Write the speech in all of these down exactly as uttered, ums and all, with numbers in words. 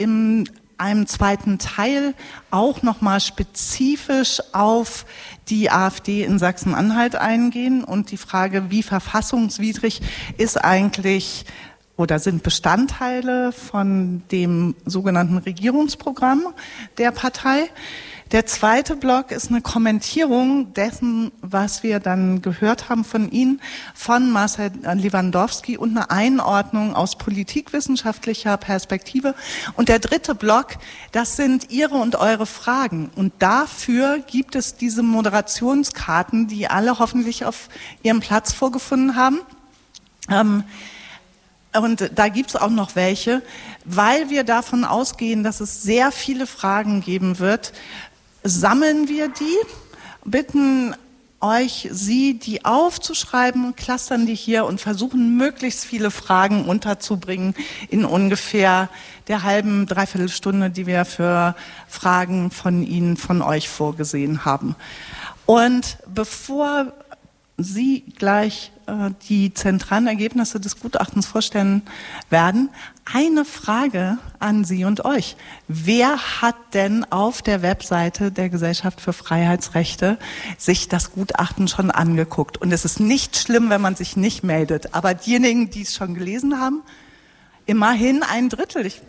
in einem zweiten Teil auch nochmal spezifisch auf die AfD in Sachsen-Anhalt eingehen und die Frage, wie verfassungswidrig ist eigentlich oder sind Bestandteile von dem sogenannten Regierungsprogramm der Partei. Der zweite Block ist eine Kommentierung dessen, was wir dann gehört haben von Ihnen, von Marcel Lewandowski und eine Einordnung aus politikwissenschaftlicher Perspektive. Und der dritte Block, das sind Ihre und eure Fragen. Und dafür gibt es diese Moderationskarten, die alle hoffentlich auf ihrem Platz vorgefunden haben. Ähm, Und da gibt es auch noch welche, weil wir davon ausgehen, dass es sehr viele Fragen geben wird, sammeln wir die, bitten euch, sie die aufzuschreiben, clustern die hier und versuchen, möglichst viele Fragen unterzubringen in ungefähr der halben, dreiviertel Stunde, die wir für Fragen von Ihnen, von euch vorgesehen haben. Und bevor Sie gleich äh, die zentralen Ergebnisse des Gutachtens vorstellen werden, eine Frage an Sie und euch. Wer hat denn auf der Webseite der Gesellschaft für Freiheitsrechte sich das Gutachten schon angeguckt? Und es ist nicht schlimm, wenn man sich nicht meldet, aber diejenigen, die es schon gelesen haben, immerhin ein Drittel. Ich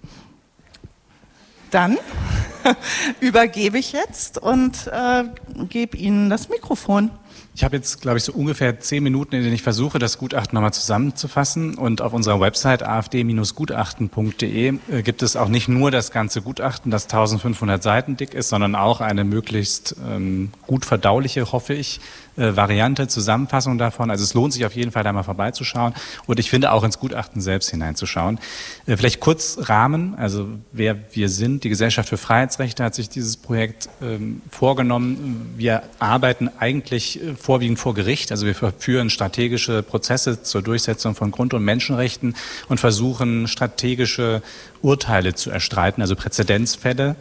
Dann übergebe ich jetzt und äh, gebe Ihnen das Mikrofon. Ich habe jetzt, glaube ich, so ungefähr zehn Minuten, in denen ich versuche, das Gutachten nochmal zusammenzufassen. Und auf unserer Website a f d Bindestrich gutachten punkt d e äh, gibt es auch nicht nur das ganze Gutachten, das eintausendfünfhundert Seiten dick ist, sondern auch eine möglichst ähm, gut verdauliche, hoffe ich, äh, Variante, Zusammenfassung davon. Also es lohnt sich auf jeden Fall, da mal vorbeizuschauen. Und ich finde auch ins Gutachten selbst hineinzuschauen. Äh, vielleicht kurz Rahmen, also wer wir sind. Die Gesellschaft für Freiheitsrechte hat sich dieses Projekt ähm, vorgenommen. Wir arbeiten eigentlich äh, vorwiegend vor Gericht. Also wir führen strategische Prozesse zur Durchsetzung von Grund- und Menschenrechten und versuchen strategische Urteile zu erstreiten, also Präzedenzfälle,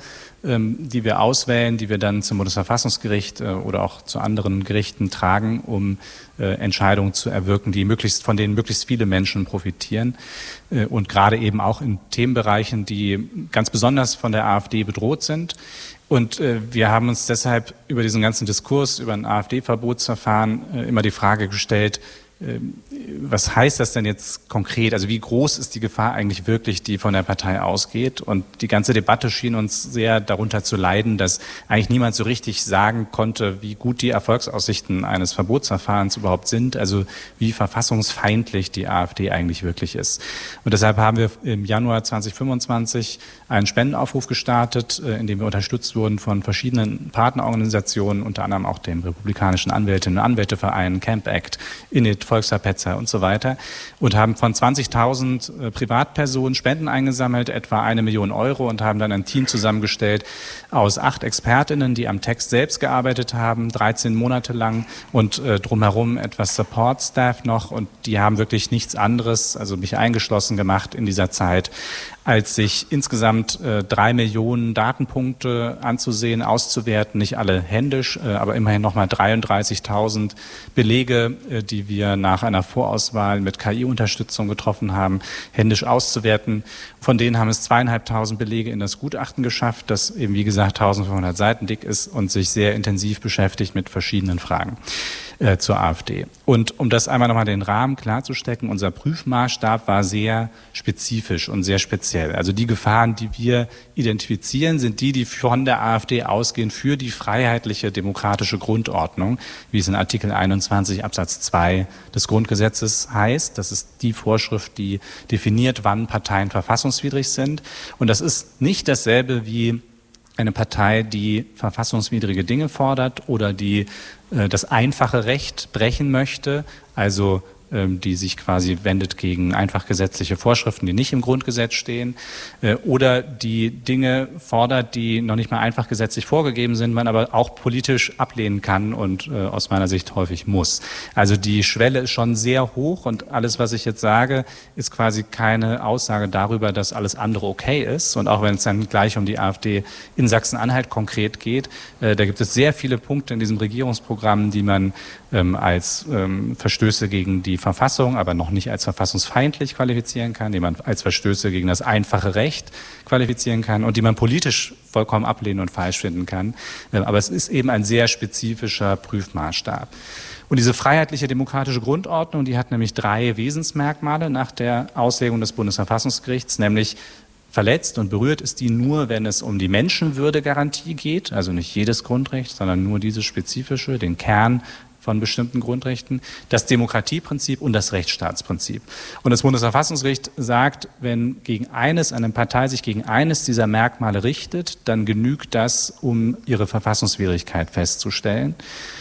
die wir auswählen, die wir dann zum Bundesverfassungsgericht oder auch zu anderen Gerichten tragen, um Entscheidungen zu erwirken, die möglichst, von denen möglichst viele Menschen profitieren. Und gerade eben auch in Themenbereichen, die ganz besonders von der AfD bedroht sind. Und äh, wir haben uns deshalb über diesen ganzen Diskurs, über ein AfD-Verbotsverfahren äh, immer die Frage gestellt, äh, was heißt das denn jetzt konkret? Also wie groß ist die Gefahr eigentlich wirklich, die von der Partei ausgeht? Und die ganze Debatte schien uns sehr darunter zu leiden, dass eigentlich niemand so richtig sagen konnte, wie gut die Erfolgsaussichten eines Verbotsverfahrens überhaupt sind, also wie verfassungsfeindlich die AfD eigentlich wirklich ist. Und deshalb haben wir im Januar zweitausendfünfundzwanzig einen Spendenaufruf gestartet, in dem wir unterstützt wurden von verschiedenen Partnerorganisationen, unter anderem auch dem Republikanischen Anwältinnen- und Anwälteverein, Camp Act, Init, Volksverpetzer und so weiter, und haben von zwanzigtausend Privatpersonen Spenden eingesammelt, etwa eine Million Euro, und haben dann ein Team zusammengestellt aus acht Expertinnen, die am Text selbst gearbeitet haben, dreizehn Monate lang, und äh, drumherum etwas Support-Staff noch, und die haben wirklich nichts anderes, also mich eingeschlossen, gemacht in dieser Zeit, als sich insgesamt äh, drei Millionen Datenpunkte anzusehen, auszuwerten, nicht alle händisch, äh, aber immerhin nochmal dreiunddreißigtausend Belege, äh, die wir nach einer Vorauswahl mit K I-Unterstützung getroffen haben, händisch auszuwerten. Von denen haben es zweieinhalbtausend Belege in das Gutachten geschafft, das eben wie gesagt eintausendfünfhundert Seiten dick ist und sich sehr intensiv beschäftigt mit verschiedenen Fragen äh, zur AfD. Und um das einmal nochmal den Rahmen klarzustecken, unser Prüfmaßstab war sehr spezifisch und sehr speziell. Also die Gefahren, die wir identifizieren, sind die, die von der AfD ausgehen für die freiheitliche demokratische Grundordnung, wie es in Artikel einundzwanzig Absatz zwei des Grundgesetzes heißt. Das ist die Vorschrift, die definiert, wann Parteien verfassungswidrig sind. Und das ist nicht dasselbe wie eine Partei, die verfassungswidrige Dinge fordert oder die äh, das einfache Recht brechen möchte, also die sich quasi wendet gegen einfach gesetzliche Vorschriften, die nicht im Grundgesetz stehen, oder die Dinge fordert, die noch nicht mal einfach gesetzlich vorgegeben sind, man aber auch politisch ablehnen kann und aus meiner Sicht häufig muss. Also die Schwelle ist schon sehr hoch, und alles, was ich jetzt sage, ist quasi keine Aussage darüber, dass alles andere okay ist. Und auch wenn es dann gleich um die AfD in Sachsen-Anhalt konkret geht, da gibt es sehr viele Punkte in diesem Regierungsprogramm, die man ähm, als ähm, Verstöße gegen die Verfassung, aber noch nicht als verfassungsfeindlich qualifizieren kann, die man als Verstöße gegen das einfache Recht qualifizieren kann und die man politisch vollkommen ablehnen und falsch finden kann. Ähm, aber es ist eben ein sehr spezifischer Prüfmaßstab. Und diese freiheitliche demokratische Grundordnung, die hat nämlich drei Wesensmerkmale nach der Auslegung des Bundesverfassungsgerichts, nämlich verletzt und berührt ist die nur, wenn es um die Menschenwürdegarantie geht, also nicht jedes Grundrecht, sondern nur dieses spezifische, den Kern von bestimmten Grundrechten, das Demokratieprinzip und das Rechtsstaatsprinzip. Und das Bundesverfassungsgericht sagt, wenn gegen eines, eine Partei sich gegen eines dieser Merkmale richtet, dann genügt das, um ihre Verfassungswidrigkeit festzustellen.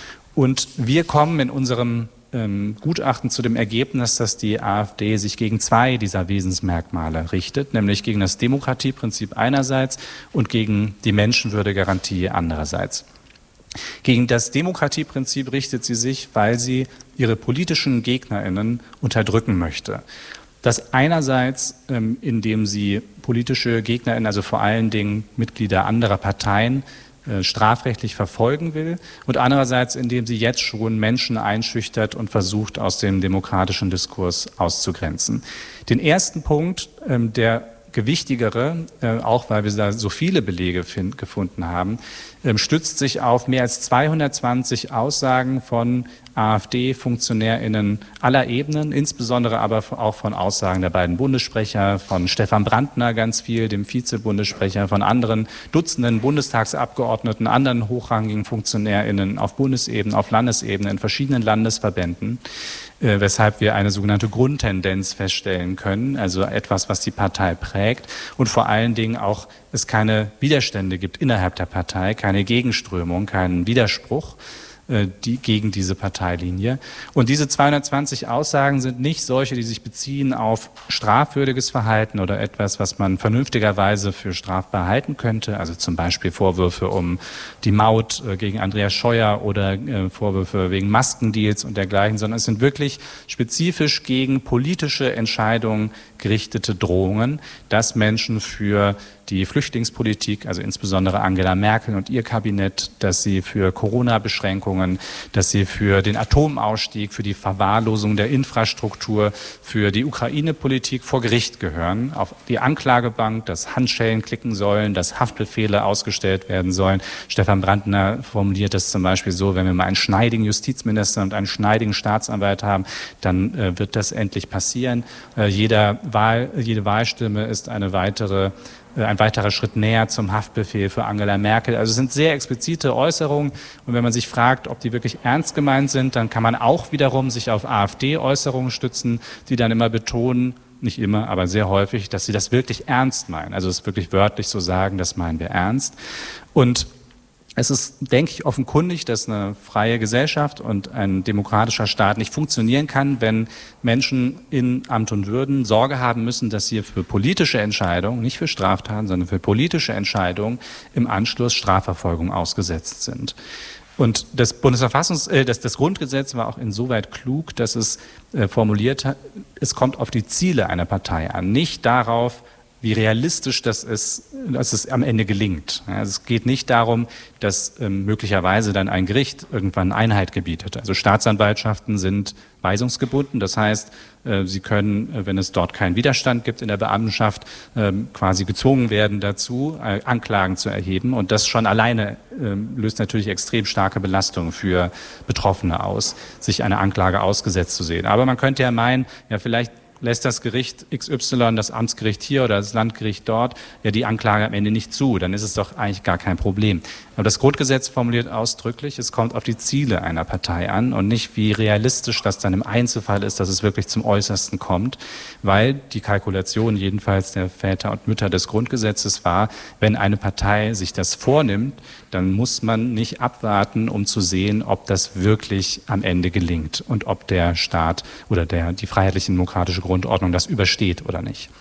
Und wir kommen in unserem ähm, Gutachten zu dem Ergebnis, dass die AfD sich gegen zwei dieser Wesensmerkmale richtet, nämlich gegen das Demokratieprinzip einerseits und gegen die Menschenwürdegarantie andererseits. Gegen das Demokratieprinzip richtet sie sich, weil sie ihre politischen GegnerInnen unterdrücken möchte. Das einerseits, ähm, indem sie politische GegnerInnen, also vor allen Dingen Mitglieder anderer Parteien, strafrechtlich verfolgen will und andererseits, indem sie jetzt schon Menschen einschüchtert und versucht, aus dem demokratischen Diskurs auszugrenzen. Den ersten Punkt, der gewichtigere, auch weil wir da so viele Belege find, gefunden haben, stützt sich auf mehr als zweihundertzwanzig Aussagen von AfD-FunktionärInnen aller Ebenen, insbesondere aber auch von Aussagen der beiden Bundessprecher, von Stefan Brandner ganz viel, dem Vize-Bundessprecher, von anderen Dutzenden Bundestagsabgeordneten, anderen hochrangigen FunktionärInnen auf Bundesebene, auf Landesebene, in verschiedenen Landesverbänden, äh, weshalb wir eine sogenannte Grundtendenz feststellen können, also etwas, was die Partei prägt und vor allen Dingen auch es keine Widerstände gibt innerhalb der Partei, keine Gegenströmung, keinen Widerspruch die, gegen diese Parteilinie. Und diese zweihundertzwanzig Aussagen sind nicht solche, die sich beziehen auf strafwürdiges Verhalten oder etwas, was man vernünftigerweise für strafbar halten könnte, also zum Beispiel Vorwürfe um die Maut gegen Andreas Scheuer oder äh, Vorwürfe wegen Maskendeals und dergleichen, sondern es sind wirklich spezifisch gegen politische Entscheidungen gerichtete Drohungen, dass Menschen für die Flüchtlingspolitik, also insbesondere Angela Merkel und ihr Kabinett, dass sie für Corona-Beschränkungen, dass sie für den Atomausstieg, für die Verwahrlosung der Infrastruktur, für die Ukraine-Politik vor Gericht gehören, auf die Anklagebank, dass Handschellen klicken sollen, dass Haftbefehle ausgestellt werden sollen. Stefan Brandner formuliert das zum Beispiel so, wenn wir mal einen schneidigen Justizminister und einen schneidigen Staatsanwalt haben, dann äh, wird das endlich passieren. Äh, jeder Wahl, jede Wahlstimme ist eine weitere ein weiterer Schritt näher zum Haftbefehl für Angela Merkel. Also es sind sehr explizite Äußerungen. Und wenn man sich fragt, ob die wirklich ernst gemeint sind, dann kann man auch wiederum sich auf AfD-Äußerungen stützen, die dann immer betonen, nicht immer, aber sehr häufig, dass sie das wirklich ernst meinen. Also es wirklich wörtlich so sagen, das meinen wir ernst. Und es ist, denke ich, offenkundig, dass eine freie Gesellschaft und ein demokratischer Staat nicht funktionieren kann, wenn Menschen in Amt und Würden Sorge haben müssen, dass sie für politische Entscheidungen, nicht für Straftaten, sondern für politische Entscheidungen im Anschluss Strafverfolgung ausgesetzt sind. Und das Bundesverfassungs-, äh, das, das Grundgesetz war auch insoweit klug, dass es äh, formuliert hat, es kommt auf die Ziele einer Partei an, nicht darauf, wie realistisch das ist, dass es am Ende gelingt. Also es geht nicht darum, dass ähm, möglicherweise dann ein Gericht irgendwann Einheit gebietet. Also Staatsanwaltschaften sind weisungsgebunden. Das heißt, äh, sie können, äh, wenn es dort keinen Widerstand gibt in der Beamtenschaft, äh, quasi gezwungen werden dazu, äh, Anklagen zu erheben. Und das schon alleine äh, löst natürlich extrem starke Belastungen für Betroffene aus, sich einer Anklage ausgesetzt zu sehen. Aber man könnte ja meinen, ja vielleicht lässt das Gericht X Y, das Amtsgericht hier oder das Landgericht dort, ja die Anklage am Ende nicht zu. Dann ist es doch eigentlich gar kein Problem. Aber das Grundgesetz formuliert ausdrücklich, es kommt auf die Ziele einer Partei an und nicht, wie realistisch das dann im Einzelfall ist, dass es wirklich zum Äußersten kommt, weil die Kalkulation jedenfalls der Väter und Mütter des Grundgesetzes war, wenn eine Partei sich das vornimmt, dann muss man nicht abwarten, um zu sehen, ob das wirklich am Ende gelingt und ob der Staat oder der, die freiheitliche demokratische Grundordnung das übersteht oder nicht.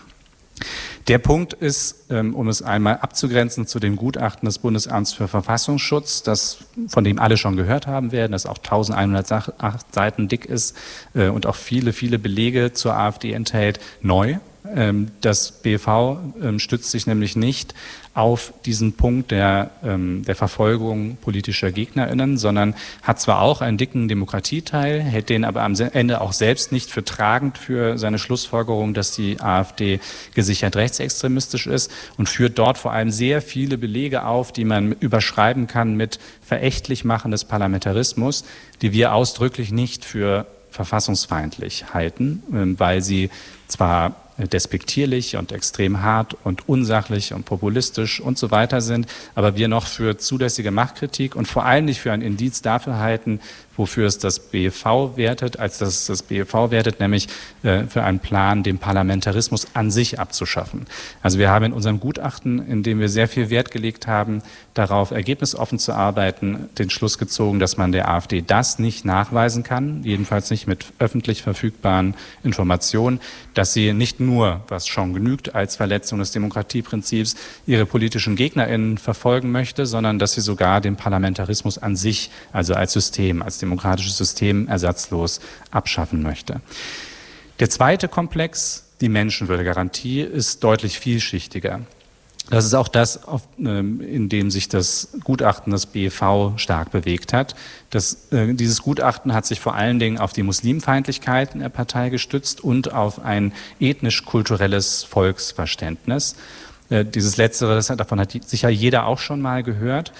Der Punkt ist, um es einmal abzugrenzen zu dem Gutachten des Bundesamts für Verfassungsschutz, das, von dem alle schon gehört haben werden, das auch eintausendeinhundertacht Seiten dick ist und auch viele, viele Belege zur AfD enthält, neu. Das B E V stützt sich nämlich nicht auf diesen Punkt der, der Verfolgung politischer GegnerInnen, sondern hat zwar auch einen dicken Demokratieteil, hält den aber am Ende auch selbst nicht für tragend für seine Schlussfolgerung, dass die AfD gesichert rechtsextremistisch ist, und führt dort vor allem sehr viele Belege auf, die man überschreiben kann mit verächtlich machen des Parlamentarismus, die wir ausdrücklich nicht für verfassungsfeindlich halten, weil sie zwar despektierlich und extrem hart und unsachlich und populistisch und so weiter sind, aber wir noch für zulässige Machtkritik und vor allem nicht für ein Indiz dafür halten, wofür es das B E V wertet, als dass es das B E V wertet, nämlich äh, für einen Plan, den Parlamentarismus an sich abzuschaffen. Also wir haben in unserem Gutachten, in dem wir sehr viel Wert gelegt haben, darauf ergebnisoffen zu arbeiten, den Schluss gezogen, dass man der AfD das nicht nachweisen kann, jedenfalls nicht mit öffentlich verfügbaren Informationen, dass sie nicht nur, was schon genügt, als Verletzung des Demokratieprinzips ihre politischen GegnerInnen verfolgen möchte, sondern dass sie sogar den Parlamentarismus an sich, also als System, als demokratisches System ersatzlos abschaffen möchte. Der zweite Komplex, die Menschenwürdegarantie, ist deutlich vielschichtiger. Das ist auch das, in dem sich das Gutachten des B E V stark bewegt hat. Das, dieses Gutachten hat sich vor allen Dingen auf die Muslimfeindlichkeit in der Partei gestützt und auf ein ethnisch-kulturelles Volksverständnis. Dieses Letztere, das hat, davon hat sicher jeder auch schon mal gehört.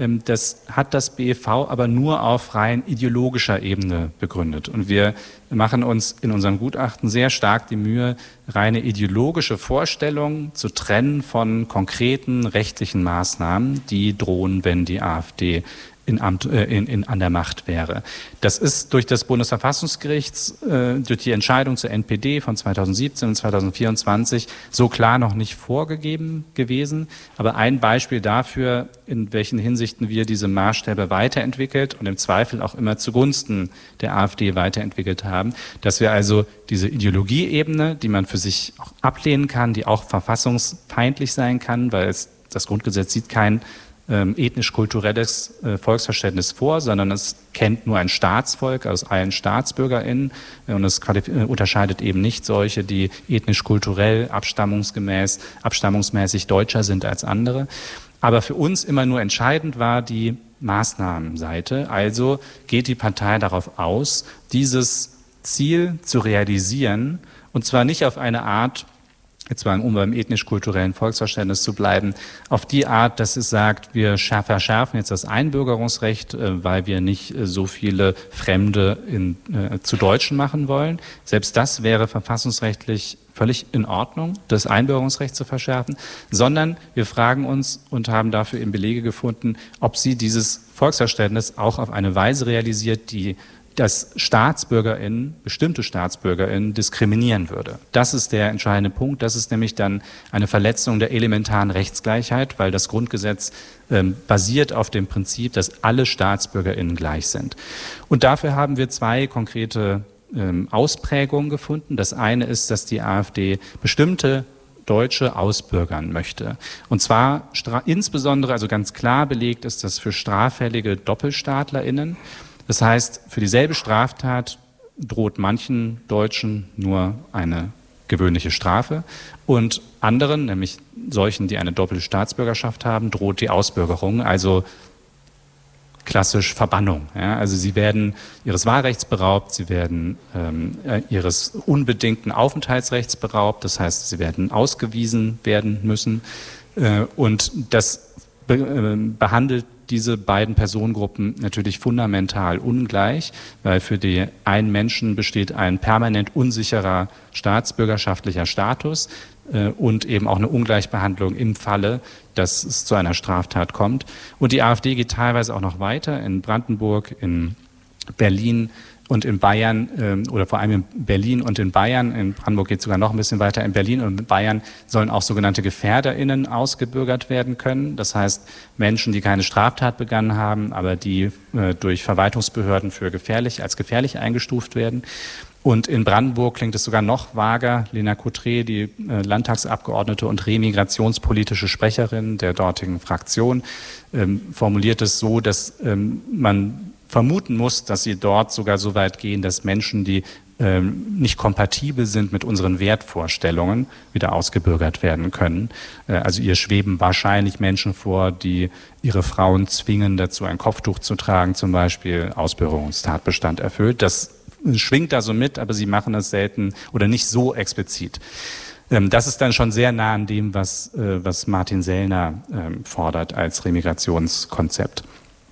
Das hat das B E V aber nur auf rein ideologischer Ebene begründet. Und wir machen uns in unserem Gutachten sehr stark die Mühe, reine ideologische Vorstellungen zu trennen von konkreten rechtlichen Maßnahmen, die drohen, wenn die AfD in Amt, äh, in, in, an der Macht wäre. Das ist durch das Bundesverfassungsgericht, äh, durch die Entscheidung zur N P D von zweitausendsiebzehn und zweitausendvierundzwanzig so klar noch nicht vorgegeben gewesen. Aber ein Beispiel dafür, in welchen Hinsichten wir diese Maßstäbe weiterentwickelt und im Zweifel auch immer zugunsten der AfD weiterentwickelt haben, dass wir also diese Ideologieebene, die man für sich auch ablehnen kann, die auch verfassungsfeindlich sein kann, weil es, das Grundgesetz sieht kein Ähm, ethnisch-kulturelles äh, Volksverständnis vor, sondern es kennt nur ein Staatsvolk aus allen StaatsbürgerInnen, äh, und es äh, unterscheidet eben nicht solche, die ethnisch-kulturell, abstammungsgemäß, abstammungsmäßig deutscher sind als andere. Aber für uns immer nur entscheidend war die Maßnahmenseite. Also geht die Partei darauf aus, dieses Ziel zu realisieren, und zwar nicht auf eine Art, jetzt mal, um beim ethnisch-kulturellen Volksverständnis zu bleiben, auf die Art, dass es sagt, wir verschärfen jetzt das Einbürgerungsrecht, weil wir nicht so viele Fremde in, äh, zu Deutschen machen wollen. Selbst das wäre verfassungsrechtlich völlig in Ordnung, das Einbürgerungsrecht zu verschärfen, sondern wir fragen uns und haben dafür eben Belege gefunden, ob sie dieses Volksverständnis auch auf eine Weise realisiert, die dass StaatsbürgerInnen, bestimmte StaatsbürgerInnen diskriminieren würde. Das ist der entscheidende Punkt. Das ist nämlich dann eine Verletzung der elementaren Rechtsgleichheit, weil das Grundgesetz ähm, basiert auf dem Prinzip, dass alle StaatsbürgerInnen gleich sind. Und dafür haben wir zwei konkrete ähm, Ausprägungen gefunden. Das eine ist, dass die AfD bestimmte Deutsche ausbürgern möchte. Und zwar insbesondere, also ganz klar belegt ist das für straffällige DoppelstaatlerInnen. Das heißt, für dieselbe Straftat droht manchen Deutschen nur eine gewöhnliche Strafe und anderen, nämlich solchen, die eine doppelte Staatsbürgerschaft haben, droht die Ausbürgerung, also klassisch Verbannung. Ja? Also sie werden ihres Wahlrechts beraubt, sie werden ähm, ihres unbedingten Aufenthaltsrechts beraubt, das heißt, sie werden ausgewiesen werden müssen, äh, und das be äh, behandelt diese beiden Personengruppen natürlich fundamental ungleich, weil für die einen Menschen besteht ein permanent unsicherer staatsbürgerschaftlicher Status äh, und eben auch eine Ungleichbehandlung im Falle, dass es zu einer Straftat kommt. Und die AfD geht teilweise auch noch weiter. In Brandenburg, in Berlin und in Bayern, ähm, oder vor allem in Berlin und in Bayern, in Brandenburg geht es sogar noch ein bisschen weiter, in Berlin und in Bayern sollen auch sogenannte GefährderInnen ausgebürgert werden können. Das heißt, Menschen, die keine Straftat begangen haben, aber die äh, durch Verwaltungsbehörden für gefährlich, als gefährlich eingestuft werden. Und in Brandenburg klingt es sogar noch vager. Lena Coutré, die äh, Landtagsabgeordnete und remigrationspolitische Sprecherin der dortigen Fraktion, ähm, formuliert es so, dass ähm, man vermuten muss, dass sie dort sogar so weit gehen, dass Menschen, die ähm, nicht kompatibel sind mit unseren Wertvorstellungen, wieder ausgebürgert werden können. Äh, also ihr schweben wahrscheinlich Menschen vor, die ihre Frauen zwingen, dazu ein Kopftuch zu tragen, zum Beispiel Ausbürgerungstatbestand erfüllt. Das schwingt da so mit, aber sie machen es selten oder nicht so explizit. Das ist dann schon sehr nah an dem, was, was Martin Sellner fordert als Remigrationskonzept.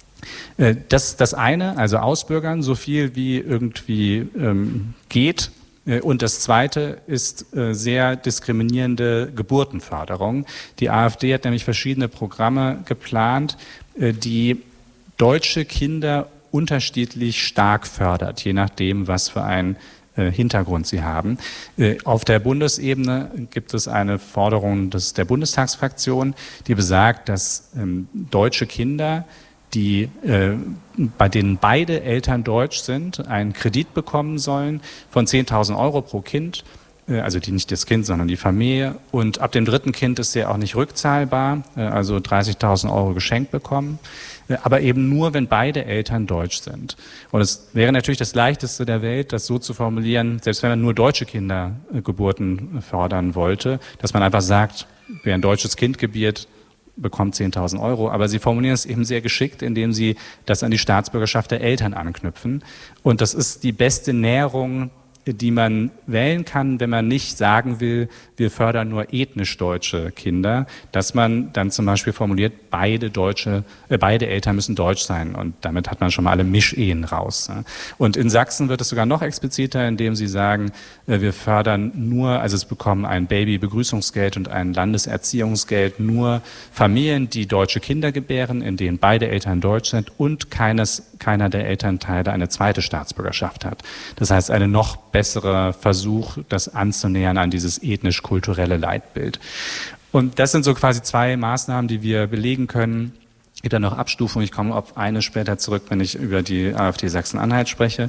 Das ist das eine, also ausbürgern, so viel wie irgendwie geht. Und das zweite ist sehr diskriminierende Geburtenförderung. Die AfD hat nämlich verschiedene Programme geplant, die deutsche Kinder unterschiedlich stark fördert, je nachdem, was für ein Hintergrund sie haben. Auf der Bundesebene gibt es eine Forderung des, der Bundestagsfraktion, die besagt, dass ähm, deutsche Kinder, die, äh, bei denen beide Eltern deutsch sind, einen Kredit bekommen sollen von zehntausend Euro pro Kind, äh, also die nicht das Kind, sondern die Familie. Und ab dem dritten Kind ist der auch nicht rückzahlbar, äh, also dreißigtausend Euro geschenkt bekommen. Aber eben nur, wenn beide Eltern deutsch sind. Und es wäre natürlich das Leichteste der Welt, das so zu formulieren, selbst wenn man nur deutsche Kindergeburten fördern wollte, dass man einfach sagt, wer ein deutsches Kind gebiert, bekommt zehntausend Euro. Aber sie formulieren es eben sehr geschickt, indem sie das an die Staatsbürgerschaft der Eltern anknüpfen. Und das ist die beste Näherung, die man wählen kann, wenn man nicht sagen will, wir fördern nur ethnisch deutsche Kinder, dass man dann zum Beispiel formuliert, beide deutsche, äh, beide Eltern müssen deutsch sein, und damit hat man schon mal alle Mischehen raus. Und in Sachsen wird es sogar noch expliziter, indem sie sagen, äh, wir fördern nur, also es bekommen ein Baby-Begrüßungsgeld und ein Landeserziehungsgeld nur Familien, die deutsche Kinder gebären, in denen beide Eltern deutsch sind und keines, keiner der Elternteile eine zweite Staatsbürgerschaft hat. Das heißt, eine noch besserer Versuch, das anzunähern an dieses ethnisch-kulturelle Leitbild. Und das sind so quasi zwei Maßnahmen, die wir belegen können. Es gibt dann noch Abstufungen, ich komme auf eine später zurück, wenn ich über die AfD Sachsen-Anhalt spreche,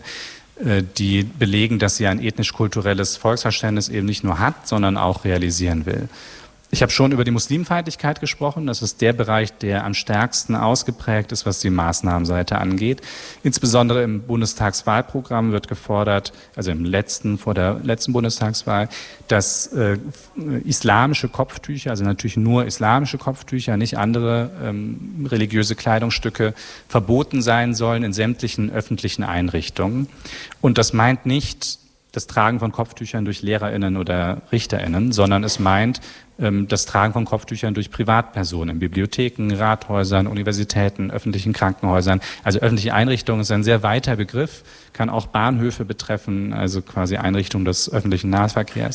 die belegen, dass sie ein ethnisch-kulturelles Volksverständnis eben nicht nur hat, sondern auch realisieren will. Ich habe schon über die Muslimfeindlichkeit gesprochen. Das ist der Bereich, der am stärksten ausgeprägt ist, was die Maßnahmenseite angeht. Insbesondere im Bundestagswahlprogramm wird gefordert, also im letzten, vor der letzten Bundestagswahl, dass äh, islamische Kopftücher, also natürlich nur islamische Kopftücher, nicht andere ähm, religiöse Kleidungsstücke, verboten sein sollen in sämtlichen öffentlichen Einrichtungen. Und das meint nicht das Tragen von Kopftüchern durch LehrerInnen oder RichterInnen, sondern es meint ähm, das Tragen von Kopftüchern durch Privatpersonen in Bibliotheken, Rathäusern, Universitäten, öffentlichen Krankenhäusern. Also öffentliche Einrichtungen ist ein sehr weiter Begriff, kann auch Bahnhöfe betreffen, also quasi Einrichtungen des öffentlichen Nahverkehrs.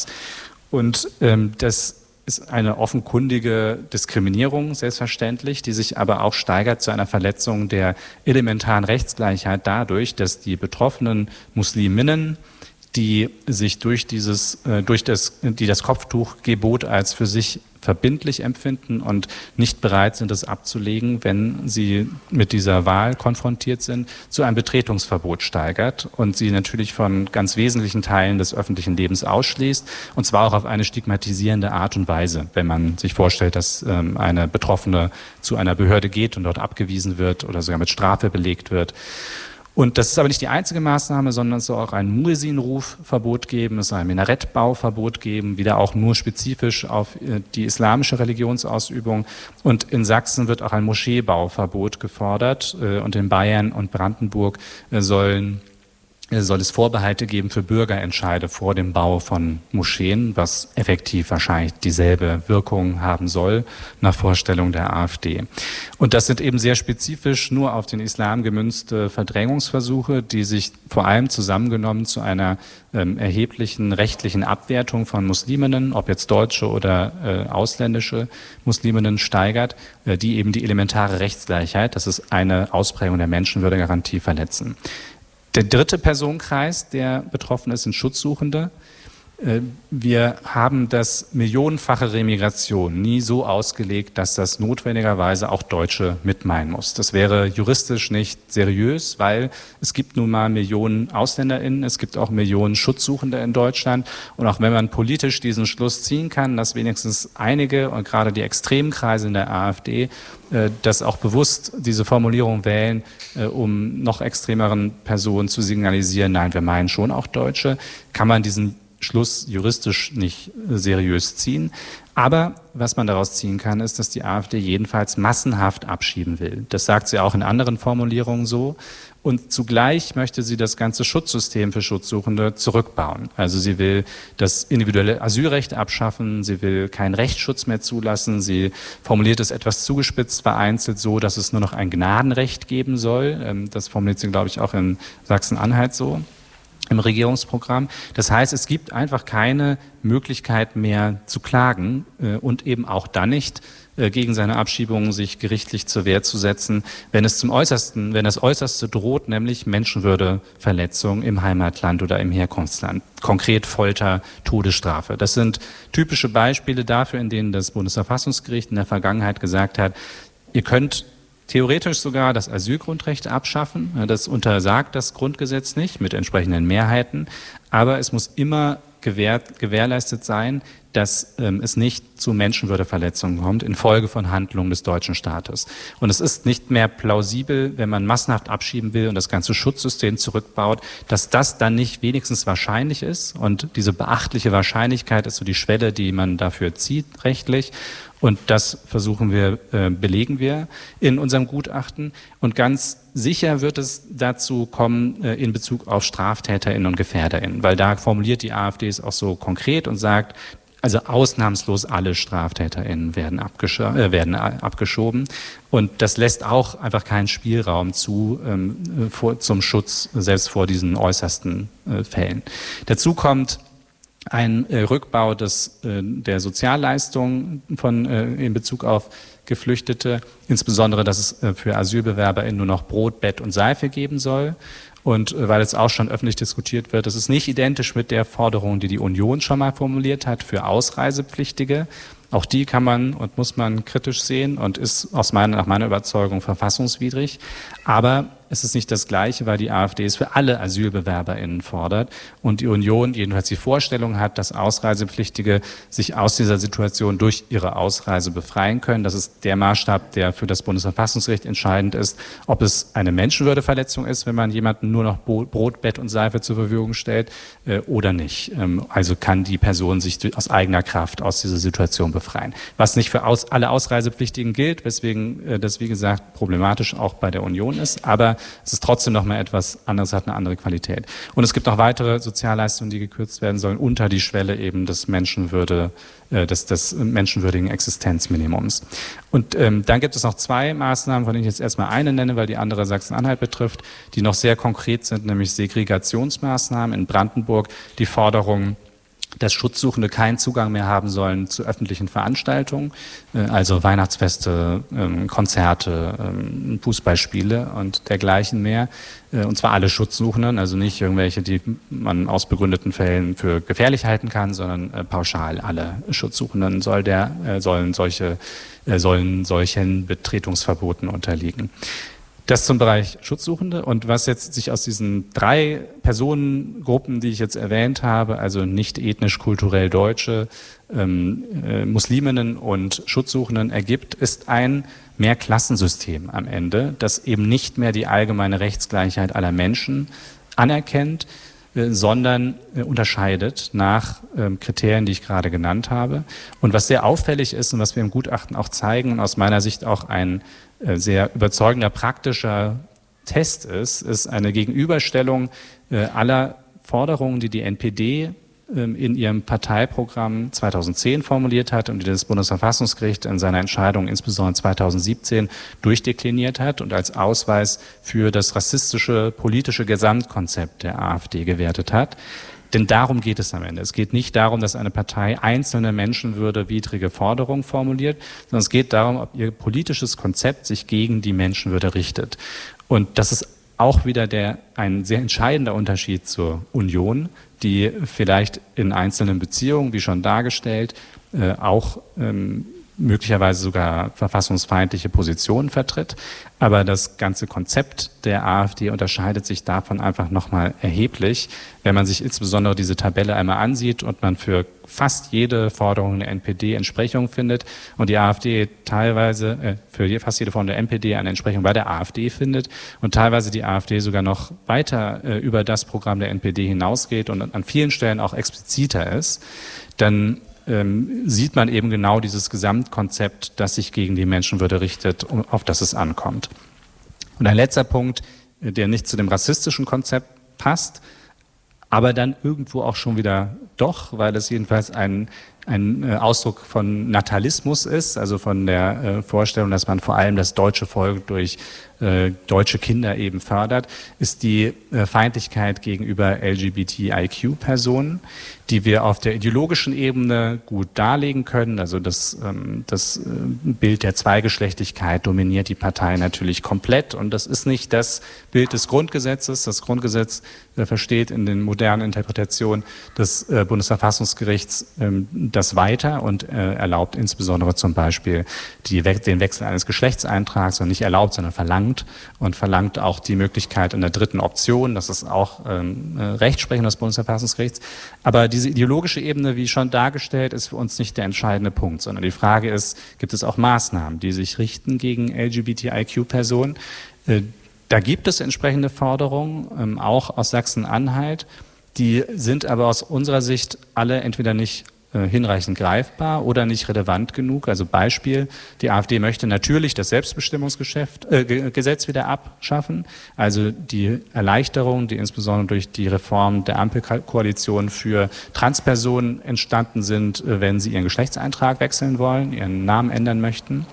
Und ähm, das ist eine offenkundige Diskriminierung, selbstverständlich, die sich aber auch steigert zu einer Verletzung der elementaren Rechtsgleichheit dadurch, dass die betroffenen Musliminnen, die sich durch dieses, durch das, die das Kopftuchgebot als für sich verbindlich empfinden und nicht bereit sind, es abzulegen, wenn sie mit dieser Wahl konfrontiert sind, zu einem Betretungsverbot steigert und sie natürlich von ganz wesentlichen Teilen des öffentlichen Lebens ausschließt, und zwar auch auf eine stigmatisierende Art und Weise, wenn man sich vorstellt, dass ähm, eine Betroffene zu einer Behörde geht und dort abgewiesen wird oder sogar mit Strafe belegt wird. Und das ist aber nicht die einzige Maßnahme, sondern es soll auch ein Muezzin-Rufverbot geben, es soll ein Minarettbauverbot geben, wieder auch nur spezifisch auf die islamische Religionsausübung. Und in Sachsen wird auch ein Moscheebauverbot gefordert. Und in Bayern und Brandenburg sollen soll es Vorbehalte geben für Bürgerentscheide vor dem Bau von Moscheen, was effektiv wahrscheinlich dieselbe Wirkung haben soll, nach Vorstellung der AfD. Und das sind eben sehr spezifisch nur auf den Islam gemünzte Verdrängungsversuche, die sich vor allem zusammengenommen zu einer ähm, erheblichen rechtlichen Abwertung von Musliminnen, ob jetzt deutsche oder äh, ausländische Musliminnen, steigert, äh, die eben die elementare Rechtsgleichheit, das ist eine Ausprägung der Menschenwürdegarantie, verletzen. Der dritte Personenkreis, der betroffen ist, sind Schutzsuchende. Wir haben das millionenfache Remigration nie so ausgelegt, dass das notwendigerweise auch Deutsche mitmeinen muss. Das wäre juristisch nicht seriös, weil es gibt nun mal Millionen AusländerInnen, es gibt auch Millionen Schutzsuchende in Deutschland. Und auch wenn man politisch diesen Schluss ziehen kann, dass wenigstens einige und gerade die extremen Kreise in der AfD das auch bewusst diese Formulierung wählen, um noch extremeren Personen zu signalisieren, nein, wir meinen schon auch Deutsche, kann man diesen Schluss juristisch nicht seriös ziehen. Aber was man daraus ziehen kann, ist, dass die AfD jedenfalls massenhaft abschieben will. Das sagt sie auch in anderen Formulierungen so. Und zugleich möchte sie das ganze Schutzsystem für Schutzsuchende zurückbauen. Also sie will das individuelle Asylrecht abschaffen, sie will keinen Rechtsschutz mehr zulassen, sie formuliert es etwas zugespitzt, vereinzelt so, dass es nur noch ein Gnadenrecht geben soll. Das formuliert sie, glaube ich, auch in Sachsen-Anhalt so im Regierungsprogramm. Das heißt, es gibt einfach keine Möglichkeit mehr zu klagen äh, und eben auch dann nicht äh, gegen seine Abschiebung sich gerichtlich zur Wehr zu setzen, wenn es zum Äußersten, wenn das Äußerste droht, nämlich Menschenwürdeverletzung im Heimatland oder im Herkunftsland. Konkret Folter, Todesstrafe. Das sind typische Beispiele dafür, in denen das Bundesverfassungsgericht in der Vergangenheit gesagt hat, ihr könnt theoretisch sogar das Asylgrundrecht abschaffen. Das untersagt das Grundgesetz nicht mit entsprechenden Mehrheiten. Aber es muss immer gewährt, gewährleistet sein, dass ähm, es nicht zu Menschenwürdeverletzungen kommt infolge von Handlungen des deutschen Staates. Und es ist nicht mehr plausibel, wenn man massenhaft abschieben will und das ganze Schutzsystem zurückbaut, dass das dann nicht wenigstens wahrscheinlich ist. Und diese beachtliche Wahrscheinlichkeit ist so die Schwelle, die man dafür zieht, rechtlich. Und das versuchen wir, äh, belegen wir in unserem Gutachten. Und ganz sicher wird es dazu kommen äh, in Bezug auf StraftäterInnen und GefährderInnen, weil da formuliert die AfD es auch so konkret und sagt, also ausnahmslos alle StraftäterInnen werden, abgesch äh, werden abgeschoben. Und das lässt auch einfach keinen Spielraum zu ähm, vor, zum Schutz, selbst vor diesen äußersten äh, Fällen. Dazu kommt ein äh, Rückbau des, äh, der Sozialleistungen von, äh, in Bezug auf Geflüchtete, insbesondere, dass es äh, für AsylbewerberInnen nur noch Brot, Bett und Seife geben soll. Und äh, weil es auch schon öffentlich diskutiert wird, das ist nicht identisch mit der Forderung, die die Union schon mal formuliert hat für Ausreisepflichtige. Auch die kann man und muss man kritisch sehen und ist aus meiner, nach meiner Überzeugung verfassungswidrig. Aber es ist nicht das Gleiche, weil die AfD es für alle AsylbewerberInnen fordert und die Union jedenfalls die Vorstellung hat, dass Ausreisepflichtige sich aus dieser Situation durch ihre Ausreise befreien können. Das ist der Maßstab, der für das Bundesverfassungsgericht entscheidend ist, ob es eine Menschenwürdeverletzung ist, wenn man jemandem nur noch Brot, Bett und Seife zur Verfügung stellt äh, oder nicht. Ähm, also kann die Person sich durch, aus eigener Kraft aus dieser Situation befreien. Was nicht für aus, alle Ausreisepflichtigen gilt, weswegen äh, das, wie gesagt, problematisch auch bei der Union ist, aber es ist trotzdem noch mal etwas anderes, hat eine andere Qualität. Und es gibt noch weitere Sozialleistungen, die gekürzt werden sollen, unter die Schwelle eben des Menschenwürde, äh, des, des menschenwürdigen Existenzminimums. Und ähm, dann gibt es noch zwei Maßnahmen, von denen ich jetzt erstmal eine nenne, weil die andere Sachsen-Anhalt betrifft, die noch sehr konkret sind, nämlich Segregationsmaßnahmen in Brandenburg, die Forderung, dass Schutzsuchende keinen Zugang mehr haben sollen zu öffentlichen Veranstaltungen, also Weihnachtsfeste, Konzerte, Fußballspiele und dergleichen mehr. Und zwar alle Schutzsuchenden, also nicht irgendwelche, die man aus begründeten Fällen für gefährlich halten kann, sondern pauschal alle Schutzsuchenden soll der, sollen solche, sollen solchen Betretungsverboten unterliegen. Das zum Bereich Schutzsuchende. Und was jetzt sich aus diesen drei Personengruppen, die ich jetzt erwähnt habe, also nicht ethnisch, kulturell Deutsche, ähm, äh, Musliminnen und Schutzsuchenden ergibt, ist ein Mehrklassensystem am Ende, das eben nicht mehr die allgemeine Rechtsgleichheit aller Menschen anerkennt, äh, sondern äh, unterscheidet nach äh, Kriterien, die ich gerade genannt habe. Und was sehr auffällig ist und was wir im Gutachten auch zeigen und aus meiner Sicht auch ein sehr überzeugender praktischer Test ist, ist eine Gegenüberstellung aller Forderungen, die die N P D in ihrem Parteiprogramm zweitausendzehn formuliert hat und die das Bundesverfassungsgericht in seiner Entscheidung insbesondere zweitausendsiebzehn durchdekliniert hat und als Ausweis für das rassistische politische Gesamtkonzept der AfD gewertet hat. Denn darum geht es am Ende. Es geht nicht darum, dass eine Partei einzelne menschenwürdewidrige Forderungen formuliert, sondern es geht darum, ob ihr politisches Konzept sich gegen die Menschenwürde richtet. Und das ist auch wieder der, ein sehr entscheidender Unterschied zur Union, die vielleicht in einzelnen Beziehungen, wie schon dargestellt, äh, auch ähm, möglicherweise sogar verfassungsfeindliche Positionen vertritt. Aber das ganze Konzept der AfD unterscheidet sich davon einfach nochmal erheblich. Wenn man sich insbesondere diese Tabelle einmal ansieht und man für fast jede Forderung der N P D Entsprechung findet und die AfD teilweise, äh, für fast jede Forderung der N P D eine Entsprechung bei der AfD findet und teilweise die AfD sogar noch weiter äh, über das Programm der N P D hinausgeht und an vielen Stellen auch expliziter ist, dann Ähm, sieht man eben genau dieses Gesamtkonzept, das sich gegen die Menschenwürde richtet, auf das es ankommt. Und ein letzter Punkt, der nicht zu dem rassistischen Konzept passt, aber dann irgendwo auch schon wieder doch, weil es jedenfalls ein, ein Ausdruck von Natalismus ist, also von der äh, Vorstellung, dass man vor allem das deutsche Volk durch äh, deutsche Kinder eben fördert, ist die äh, Feindlichkeit gegenüber L G B T I Q-Personen, die wir auf der ideologischen Ebene gut darlegen können. Also das, ähm, das äh, Bild der Zweigeschlechtlichkeit dominiert die Partei natürlich komplett. Und das ist nicht das Bild des Grundgesetzes. Das Grundgesetz äh, versteht in den modernen Interpretationen des äh, Bundesverfassungsgerichts ähm, das weiter und äh, erlaubt insbesondere zum Beispiel die, den Wechsel eines Geschlechtseintrags, und nicht erlaubt, sondern verlangt und verlangt auch die Möglichkeit in der dritten Option. Das ist auch ähm, Rechtsprechung des Bundesverfassungsgerichts. Aber diese ideologische Ebene, wie schon dargestellt, ist für uns nicht der entscheidende Punkt, sondern die Frage ist, gibt es auch Maßnahmen, die sich richten gegen L G B T I Q-Personen? Äh, da gibt es entsprechende Forderungen, ähm, auch aus Sachsen-Anhalt. Die sind aber aus unserer Sicht alle entweder nicht hinreichend greifbar oder nicht relevant genug. Also Beispiel, die AfD möchte natürlich das Selbstbestimmungsgesetz äh, wieder abschaffen, also die Erleichterung, die insbesondere durch die Reform der Ampelkoalition für Transpersonen entstanden sind, wenn sie ihren Geschlechtseintrag wechseln wollen, ihren Namen ändern möchten.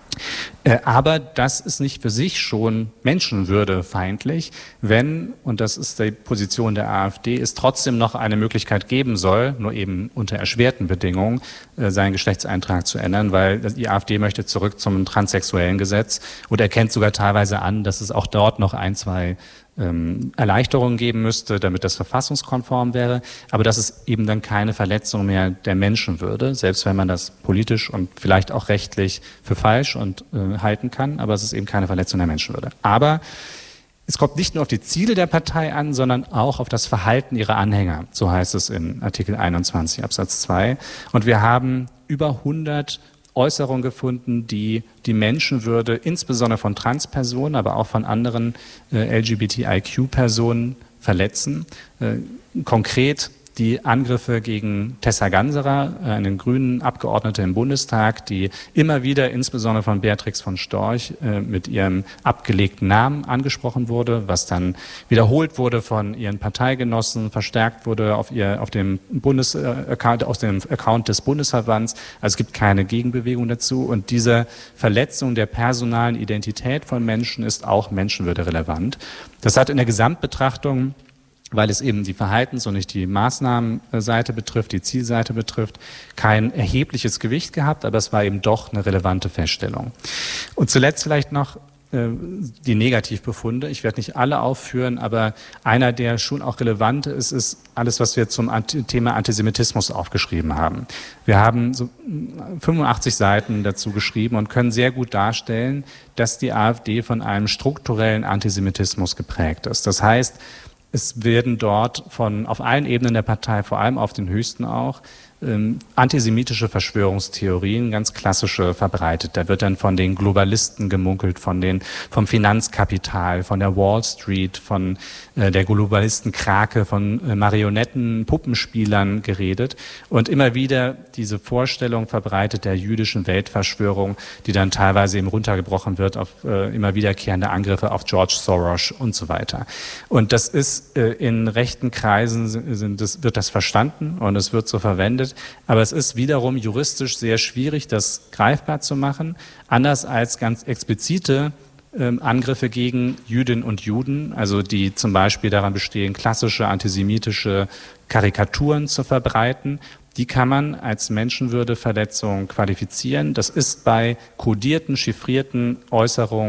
Aber das ist nicht für sich schon menschenwürdefeindlich, wenn, und das ist die Position der AfD, es trotzdem noch eine Möglichkeit geben soll, nur eben unter erschwerten Bedingungen, seinen Geschlechtseintrag zu ändern, weil die AfD möchte zurück zum transsexuellen Gesetz und erkennt sogar teilweise an, dass es auch dort noch ein, zwei Ähm, Erleichterungen geben müsste, damit das verfassungskonform wäre, aber das ist eben dann keine Verletzung mehr der Menschenwürde, selbst wenn man das politisch und vielleicht auch rechtlich für falsch und äh, halten kann, aber es ist eben keine Verletzung der Menschenwürde. Aber es kommt nicht nur auf die Ziele der Partei an, sondern auch auf das Verhalten ihrer Anhänger, so heißt es in Artikel einundzwanzig Absatz zwei. Und wir haben über hundert Äußerungen gefunden, die die Menschenwürde insbesondere von Transpersonen, aber auch von anderen äh, L G B T I Q-Personen verletzen. Äh, konkret die Angriffe gegen Tessa Ganserer, eine grünen Abgeordnete im Bundestag, die immer wieder insbesondere von Beatrix von Storch äh, mit ihrem abgelegten Namen angesprochen wurde, was dann wiederholt wurde von ihren Parteigenossen, verstärkt wurde auf ihr auf dem Bundes äh, Account, aus dem Account des Bundesverbands. Also es gibt keine Gegenbewegung dazu, und diese Verletzung der personalen Identität von Menschen ist auch menschenwürderelevant. Das hat in der Gesamtbetrachtung, weil es eben die Verhaltens- und nicht die Maßnahmenseite betrifft, die Zielseite betrifft, kein erhebliches Gewicht gehabt, aber es war eben doch eine relevante Feststellung. Und zuletzt vielleicht noch äh, die Negativbefunde. Ich werde nicht alle aufführen, aber einer, der schon auch relevant ist, ist alles, was wir zum Thema Antisemitismus aufgeschrieben haben. Wir haben so fünfundachtzig Seiten dazu geschrieben und können sehr gut darstellen, dass die AfD von einem strukturellen Antisemitismus geprägt ist. Das heißt, es werden dort von auf allen Ebenen der Partei, vor allem auf den höchsten auch, ähm, antisemitische Verschwörungstheorien, ganz klassische, verbreitet. Da wird dann von den Globalisten gemunkelt, von den, vom Finanzkapital, von der Wall Street, von äh, der Globalisten-Krake, von äh, Marionetten, Puppenspielern geredet und immer wieder diese Vorstellung verbreitet der jüdischen Weltverschwörung, die dann teilweise eben runtergebrochen wird auf äh, immer wiederkehrende Angriffe auf George Soros und so weiter. Und das ist äh, in rechten Kreisen sind das, wird das verstanden und es wird so verwendet. Aber es ist wiederum juristisch sehr schwierig, das greifbar zu machen, anders als ganz explizite ähm, Angriffe gegen Jüdinnen und Juden, also die zum Beispiel daran bestehen, klassische antisemitische Karikaturen zu verbreiten. Die kann man als Menschenwürdeverletzung qualifizieren. Das ist bei kodierten, chiffrierten Äußerungen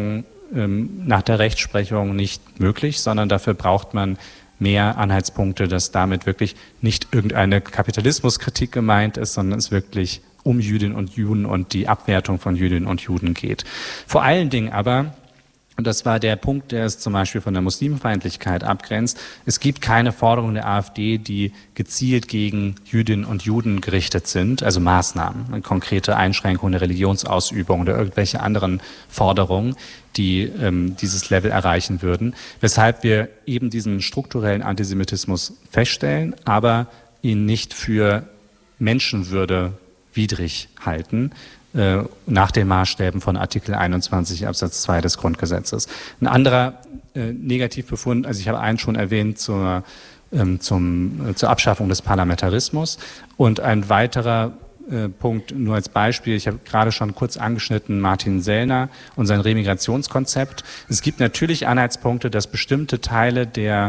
ähm, nach der Rechtsprechung nicht möglich, sondern dafür braucht man mehr Anhaltspunkte, dass damit wirklich nicht irgendeine Kapitalismuskritik gemeint ist, sondern es wirklich um Jüdinnen und Juden und die Abwertung von Jüdinnen und Juden geht. Vor allen Dingen aber, und das war der Punkt, der es zum Beispiel von der Muslimfeindlichkeit abgrenzt, es gibt keine Forderungen der AfD, die gezielt gegen Jüdinnen und Juden gerichtet sind, also Maßnahmen, eine konkrete Einschränkung der Religionsausübung oder irgendwelche anderen Forderungen, die ähm, dieses Level erreichen würden, weshalb wir eben diesen strukturellen Antisemitismus feststellen, aber ihn nicht für Menschenwürde widrig halten, äh, nach den Maßstäben von Artikel einundzwanzig Absatz zwei des Grundgesetzes. Ein anderer äh, Negativbefund, also ich habe einen schon erwähnt, zur, ähm, zum, äh, zur Abschaffung des Parlamentarismus, und ein weiterer äh, Punkt nur als Beispiel, ich habe gerade schon kurz angeschnitten, Martin Sellner und sein Remigrationskonzept. Es gibt natürlich Anhaltspunkte, dass bestimmte Teile der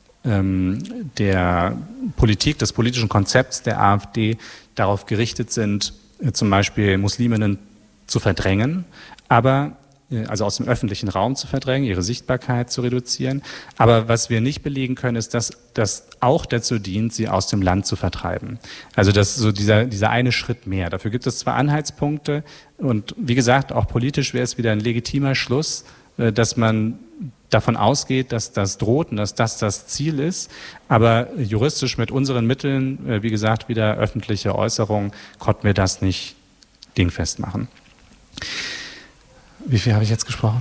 der Politik, des politischen Konzepts der AfD darauf gerichtet sind, zum Beispiel Musliminnen zu verdrängen, aber also aus dem öffentlichen Raum zu verdrängen, ihre Sichtbarkeit zu reduzieren. Aber was wir nicht belegen können, ist, dass das auch dazu dient, sie aus dem Land zu vertreiben. Also das ist so dieser, dieser eine Schritt mehr. Dafür gibt es zwar Anhaltspunkte und wie gesagt, auch politisch wäre es wieder ein legitimer Schluss, dass man davon ausgeht, dass das droht und dass das das Ziel ist. Aber juristisch mit unseren Mitteln, wie gesagt, wieder öffentliche Äußerungen, konnten wir das nicht dingfest machen. Wie viel habe ich jetzt gesprochen?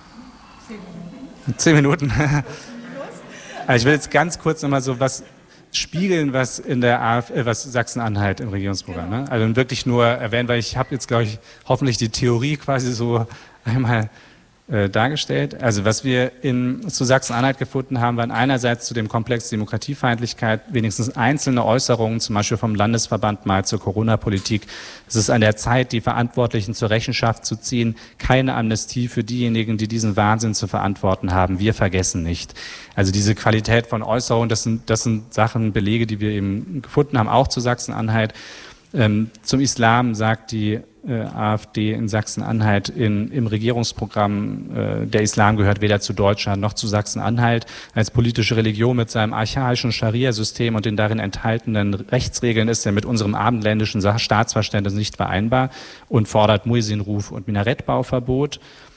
Zehn Minuten. Zehn Minuten. Also ich will jetzt ganz kurz nochmal so was spiegeln, was in der AfD, was Sachsen-Anhalt im Regierungsprogramm, ne? Also wirklich nur erwähnen, weil ich habe jetzt, glaube ich, hoffentlich die Theorie quasi so einmal Äh, dargestellt. Also was wir in, zu Sachsen-Anhalt gefunden haben, waren einerseits zu dem Komplex Demokratiefeindlichkeit wenigstens einzelne Äußerungen, zum Beispiel vom Landesverband mal zur Corona-Politik. Es ist an der Zeit, die Verantwortlichen zur Rechenschaft zu ziehen. Keine Amnestie für diejenigen, die diesen Wahnsinn zu verantworten haben. Wir vergessen nicht. Also diese Qualität von Äußerungen, das sind, das sind Sachen, Belege, die wir eben gefunden haben, auch zu Sachsen-Anhalt. Ähm, zum Islam sagt die äh, AfD in Sachsen-Anhalt in, im Regierungsprogramm, äh, der Islam gehört weder zu Deutschland noch zu Sachsen-Anhalt. Als politische Religion mit seinem archaischen Scharia-System und den darin enthaltenen Rechtsregeln ist er mit unserem abendländischen Staatsverständnis nicht vereinbar und fordert Muezzin-Ruf und Minarettbauverbot.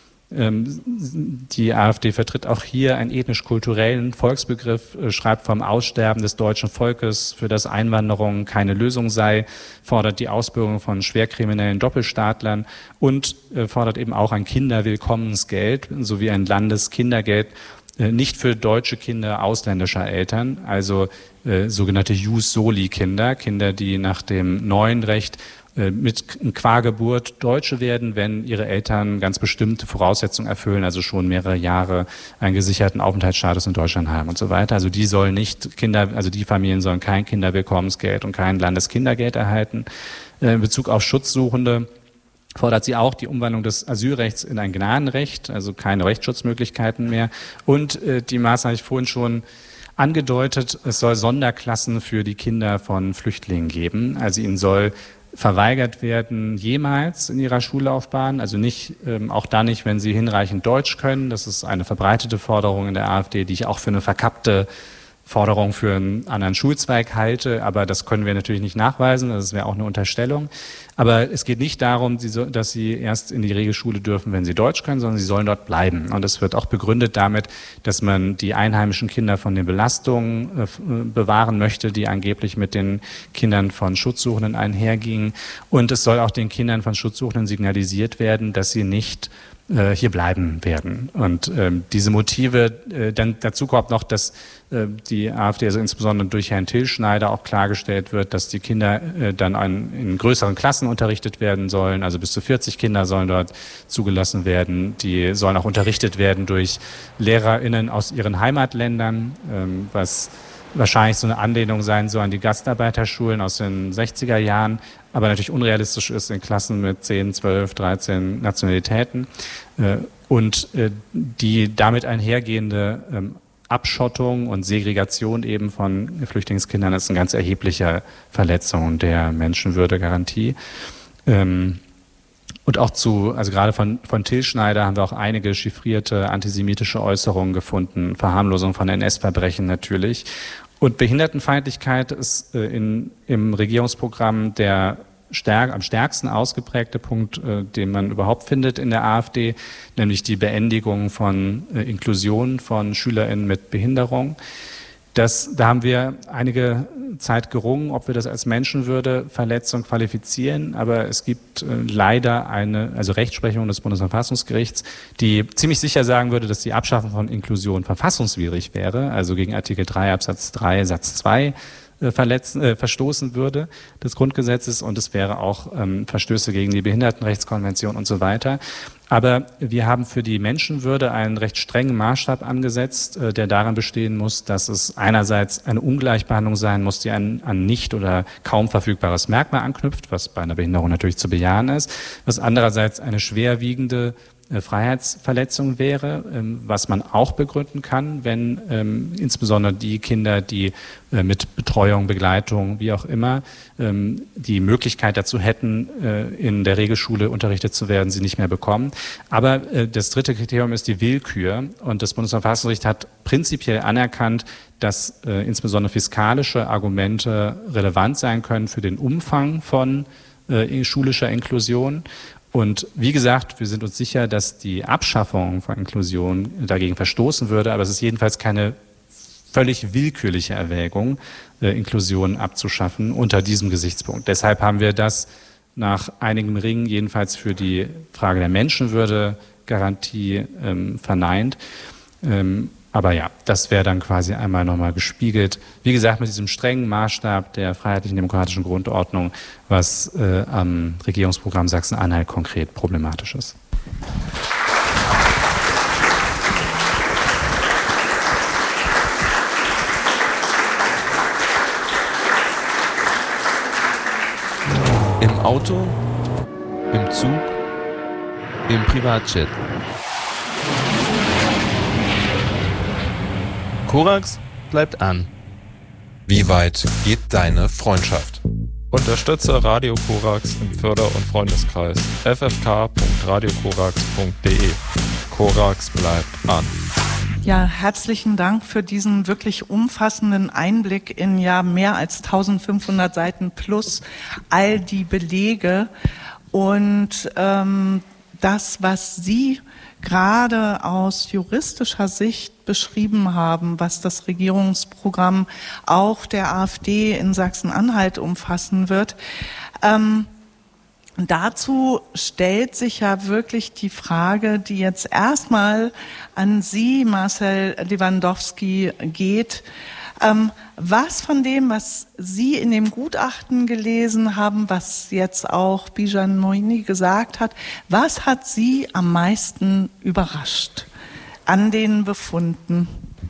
Die AfD vertritt auch hier einen ethnisch-kulturellen Volksbegriff, schreibt vom Aussterben des deutschen Volkes, für das Einwanderung keine Lösung sei, fordert die Ausbürgerung von schwerkriminellen Doppelstaatlern und fordert eben auch ein Kinderwillkommensgeld sowie ein Landeskindergeld, nicht für deutsche Kinder ausländischer Eltern, also äh, sogenannte Jus Soli Kinder, Kinder, die nach dem neuen Recht mit qua Geburt Deutsche werden, wenn ihre Eltern ganz bestimmte Voraussetzungen erfüllen, also schon mehrere Jahre einen gesicherten Aufenthaltsstatus in Deutschland haben und so weiter. Also die sollen nicht Kinder, also die Familien sollen kein Kinderwillkommensgeld und kein Landeskindergeld erhalten. In Bezug auf Schutzsuchende fordert sie auch die Umwandlung des Asylrechts in ein Gnadenrecht, also keine Rechtsschutzmöglichkeiten mehr. Und äh, die Maßnahme habe ich vorhin schon angedeutet, es soll Sonderklassen für die Kinder von Flüchtlingen geben. Also ihnen soll verweigert werden jemals in ihrer Schullaufbahn, also nicht, ähm, auch da nicht, wenn sie hinreichend Deutsch können. Das ist eine verbreitete Forderung in der AfD, die ich auch für eine verkappte Forderung für einen anderen Schulzweig halte, aber das können wir natürlich nicht nachweisen, das wäre auch eine Unterstellung. Aber es geht nicht darum, dass sie erst in die Regelschule dürfen, wenn sie Deutsch können, sondern sie sollen dort bleiben. Und das wird auch begründet damit, dass man die einheimischen Kinder von den Belastungen bewahren möchte, die angeblich mit den Kindern von Schutzsuchenden einhergingen. Und es soll auch den Kindern von Schutzsuchenden signalisiert werden, dass sie nicht hier bleiben werden. Und ähm, diese Motive, äh, dann dazu kommt noch, dass äh, die AfD, also insbesondere durch Herrn Till Schneider, auch klargestellt wird, dass die Kinder äh, dann ein, in größeren Klassen unterrichtet werden sollen. Also bis zu vierzig Kinder sollen dort zugelassen werden. Die sollen auch unterrichtet werden durch LehrerInnen aus ihren Heimatländern, ähm, was wahrscheinlich so eine Anlehnung sein soll an die Gastarbeiterschulen aus den sechziger Jahren, aber natürlich unrealistisch ist in Klassen mit zehn, zwölf, dreizehn Nationalitäten. Und die damit einhergehende Abschottung und Segregation eben von Flüchtlingskindern ist eine ganz erhebliche Verletzung der Menschenwürdegarantie. Und auch zu, also gerade von, von Till Schneider haben wir auch einige chiffrierte antisemitische Äußerungen gefunden, Verharmlosung von N S-Verbrechen natürlich. Und Behindertenfeindlichkeit ist äh, in, im Regierungsprogramm der stärk, am stärksten ausgeprägte Punkt, äh, den man überhaupt findet in der AfD, nämlich die Beendigung von äh, Inklusion von SchülerInnen mit Behinderung. Das, da haben wir einige Zeit gerungen, ob wir das als Menschenwürdeverletzung qualifizieren, aber es gibt äh, leider eine, also Rechtsprechung des Bundesverfassungsgerichts, die ziemlich sicher sagen würde, dass die Abschaffung von Inklusion verfassungswidrig wäre, also gegen Artikel drei Absatz drei Satz zwei äh, verletzen, äh, verstoßen würde des Grundgesetzes, und es wäre auch ähm, Verstöße gegen die Behindertenrechtskonvention und so weiter. Aber wir haben für die Menschenwürde einen recht strengen Maßstab angesetzt, äh, der daran bestehen muss, dass es einerseits eine Ungleichbehandlung sein muss, die an, an nicht oder kaum verfügbares Merkmal anknüpft, was bei einer Behinderung natürlich zu bejahen ist, was andererseits eine schwerwiegende äh, Freiheitsverletzung wäre, ähm, was man auch begründen kann, wenn ähm, insbesondere die Kinder, die äh, mit Betreuung, Begleitung, wie auch immer, ähm, die Möglichkeit dazu hätten, äh, in der Regelschule unterrichtet zu werden, sie nicht mehr bekommen. Aber äh, das dritte Kriterium ist die Willkür, und das Bundesverfassungsgericht hat prinzipiell anerkannt, dass äh, insbesondere fiskalische Argumente relevant sein können für den Umfang von äh, schulischer Inklusion. Und wie gesagt, wir sind uns sicher, dass die Abschaffung von Inklusion dagegen verstoßen würde, aber es ist jedenfalls keine völlig willkürliche Erwägung, äh, Inklusion abzuschaffen unter diesem Gesichtspunkt. Deshalb haben wir das nach einigem Ringen jedenfalls für die Frage der Menschenwürde-Garantie ähm, verneint. Ähm, aber ja, das wäre dann quasi einmal nochmal gespiegelt. Wie gesagt, mit diesem strengen Maßstab der freiheitlichen demokratischen Grundordnung, was äh, am Regierungsprogramm Sachsen-Anhalt konkret problematisch ist. Im Auto, im Zug, im Privatjet. Korax bleibt an. Wie weit geht deine Freundschaft? Unterstütze Radio Korax im Förder- und Freundeskreis f f k punkt radio korax punkt d e. Korax bleibt an. Ja, herzlichen Dank für diesen wirklich umfassenden Einblick in ja mehr als eintausendfünfhundert Seiten plus all die Belege und ähm, das, was Sie gerade aus juristischer Sicht beschrieben haben, was das Regierungsprogramm auch der AfD in Sachsen-Anhalt umfassen wird. Ähm, dazu stellt sich ja wirklich die Frage, die jetzt erstmal an Sie, Marcel Lewandowski, geht. Ähm, was von dem, was Sie in dem Gutachten gelesen haben, was jetzt auch Bijan Moini gesagt hat, was hat Sie am meisten überrascht an den Befunden?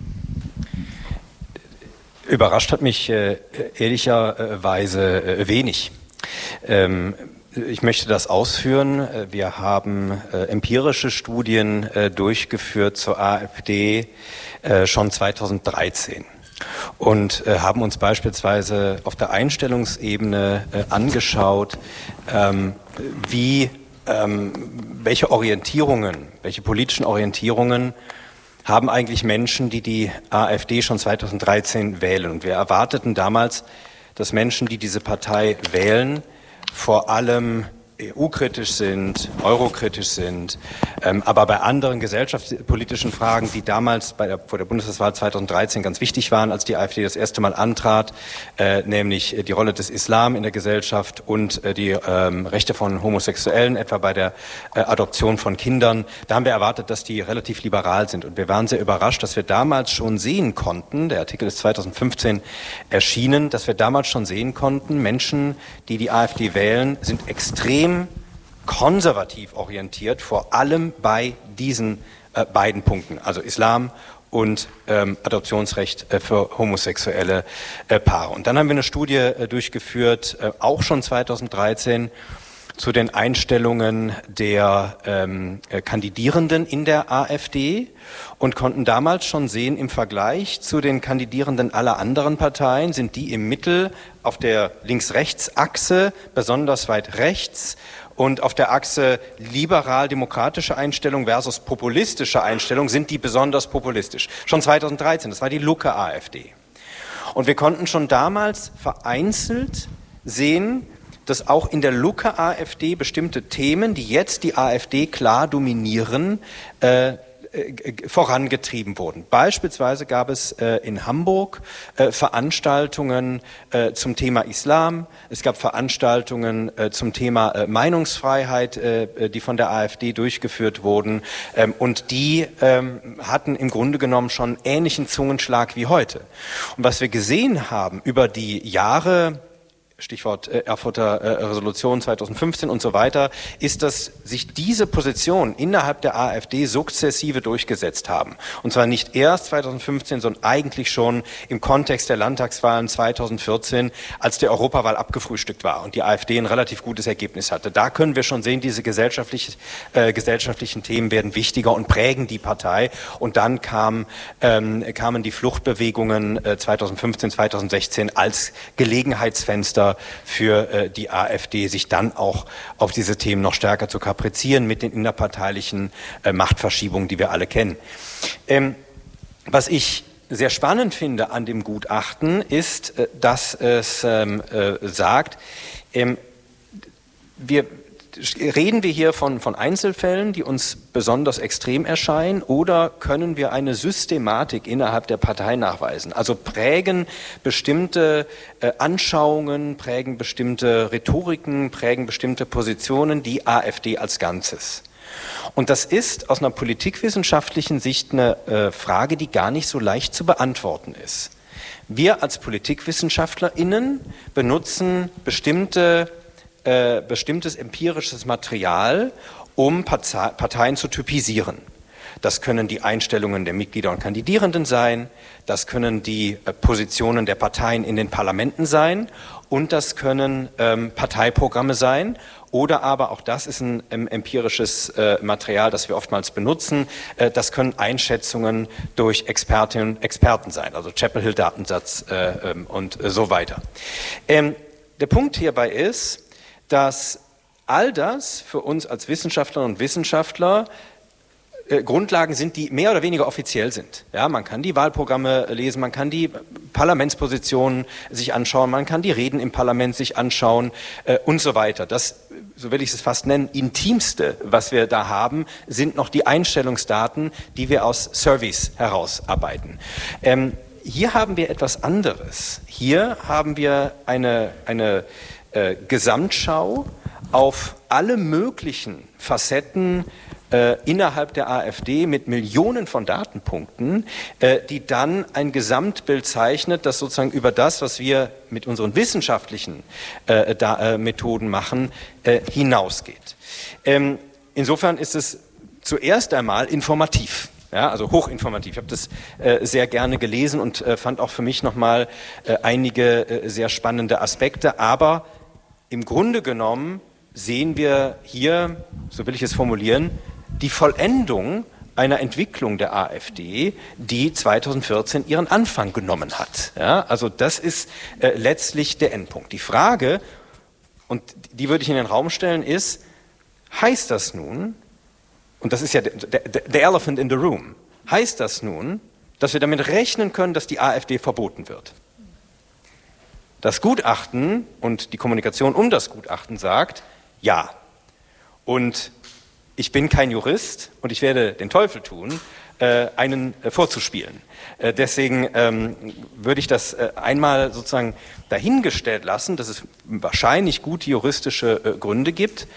Überrascht hat mich äh, ehrlicherweise äh, wenig. Ähm, ich möchte das ausführen. Wir haben äh, empirische Studien äh, durchgeführt zur AfD äh, schon zweitausenddreizehn. Und äh, haben uns beispielsweise auf der Einstellungsebene äh, angeschaut, ähm, wie, ähm, welche Orientierungen, welche politischen Orientierungen haben eigentlich Menschen, die die AfD schon zweitausenddreizehn wählen. Und wir erwarteten damals, dass Menschen, die diese Partei wählen, vor allem E U-kritisch sind, eurokritisch sind, ähm, aber bei anderen gesellschaftspolitischen Fragen, die damals bei der, vor der Bundestagswahl zweitausenddreizehn ganz wichtig waren, als die AfD das erste Mal antrat, äh, nämlich die Rolle des Islam in der Gesellschaft und äh, die ähm, Rechte von Homosexuellen, etwa bei der äh, Adoption von Kindern, da haben wir erwartet, dass die relativ liberal sind. Und wir waren sehr überrascht, dass wir damals schon sehen konnten, der Artikel ist zweitausendfünfzehn erschienen, dass wir damals schon sehen konnten, Menschen, die die AfD wählen, sind extrem konservativ orientiert, vor allem bei diesen äh, beiden Punkten, also Islam und ähm, Adoptionsrecht äh, für homosexuelle äh, Paare. Und dann haben wir eine Studie äh, durchgeführt, äh, auch schon zweitausenddreizehn, zu den Einstellungen der ähm, Kandidierenden in der AfD und konnten damals schon sehen, im Vergleich zu den Kandidierenden aller anderen Parteien sind die im Mittel auf der Links-Rechts-Achse besonders weit rechts und auf der Achse liberal-demokratische Einstellung versus populistische Einstellung sind die besonders populistisch. Schon zweitausenddreizehn, das war die Lucke-AfD. Und wir konnten schon damals vereinzelt sehen, dass auch in der Lucke-AfD bestimmte Themen, die jetzt die AfD klar dominieren, äh, vorangetrieben wurden. Beispielsweise gab es äh, in Hamburg äh, Veranstaltungen äh, zum Thema Islam. Es gab Veranstaltungen äh, zum Thema äh, Meinungsfreiheit, äh, die von der AfD durchgeführt wurden. Ähm, und die ähm, hatten im Grunde genommen schon ähnlichen Zungenschlag wie heute. Und was wir gesehen haben über die Jahre, Stichwort äh, Erfurter äh, Resolution zweitausendfünfzehn und so weiter, ist, dass sich diese Positionen innerhalb der AfD sukzessive durchgesetzt haben. Und zwar nicht erst zweitausendfünfzehn, sondern eigentlich schon im Kontext der Landtagswahlen zweitausendvierzehn, als die Europawahl abgefrühstückt war und die AfD ein relativ gutes Ergebnis hatte. Da können wir schon sehen, diese gesellschaftlich, äh, gesellschaftlichen Themen werden wichtiger und prägen die Partei. Und dann kam, ähm, kamen die Fluchtbewegungen äh, zweitausendfünfzehn, zweitausendsechzehn als Gelegenheitsfenster für äh, die AfD, sich dann auch auf diese Themen noch stärker zu kaprizieren mit den innerparteilichen äh, Machtverschiebungen, die wir alle kennen. Ähm, was ich sehr spannend finde an dem Gutachten ist, äh, dass es ähm, äh, sagt, ähm, wir reden wir hier von, von Einzelfällen, die uns besonders extrem erscheinen, oder können wir eine Systematik innerhalb der Partei nachweisen? Also prägen bestimmte äh, Anschauungen, prägen bestimmte Rhetoriken, prägen bestimmte Positionen die AfD als Ganzes. Und das ist aus einer politikwissenschaftlichen Sicht eine äh, Frage, die gar nicht so leicht zu beantworten ist. Wir als PolitikwissenschaftlerInnen benutzen bestimmte Äh, bestimmtes empirisches Material, um Partei, Parteien zu typisieren. Das können die Einstellungen der Mitglieder und Kandidierenden sein, das können die äh, Positionen der Parteien in den Parlamenten sein und das können ähm, Parteiprogramme sein oder aber, auch das ist ein ähm, empirisches äh, Material, das wir oftmals benutzen, äh, das können Einschätzungen durch Expertinnen und Experten sein, also Chapel-Hill-Datensatz äh, ähm, und äh, so weiter. Ähm, der Punkt hierbei ist, dass all das für uns als Wissenschaftlerinnen und Wissenschaftler äh, Grundlagen sind, die mehr oder weniger offiziell sind. Ja, man kann die Wahlprogramme lesen, man kann die Parlamentspositionen sich anschauen, man kann die Reden im Parlament sich anschauen äh, und so weiter. Das, so will ich es fast nennen, Intimste, was wir da haben, sind noch die Einstellungsdaten, die wir aus Surveys herausarbeiten. Ähm, hier haben wir etwas anderes. Hier haben wir eine, eine Äh, Gesamtschau auf alle möglichen Facetten äh, innerhalb der AfD mit Millionen von Datenpunkten, äh, die dann ein Gesamtbild zeichnet, das sozusagen über das, was wir mit unseren wissenschaftlichen äh, da, äh, Methoden machen, äh, hinausgeht. Ähm, insofern ist es zuerst einmal informativ. Ja, also hochinformativ. Ich habe das äh, sehr gerne gelesen und äh, fand auch für mich nochmal äh, einige äh, sehr spannende Aspekte, aber im Grunde genommen sehen wir hier, so will ich es formulieren, die Vollendung einer Entwicklung der AfD, die zweitausendvierzehn ihren Anfang genommen hat. Ja, also das ist äh, letztlich der Endpunkt. Die Frage, und die würde ich in den Raum stellen, ist, heißt das nun, und das ist ja der elephant in the room, heißt das nun, dass wir damit rechnen können, dass die AfD verboten wird? Das Gutachten und die Kommunikation um das Gutachten sagt, ja. Und ich bin kein Jurist und ich werde den Teufel tun, äh, einen äh, vorzuspielen. Äh, deswegen ähm, würde ich das äh, einmal sozusagen dahingestellt lassen, dass es wahrscheinlich gute juristische äh, Gründe gibt.